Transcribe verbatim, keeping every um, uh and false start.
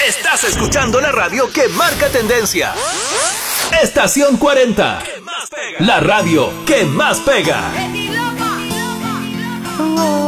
Estás escuchando la radio que marca tendencia. Estación cuarenta. La radio que más pega. Oh.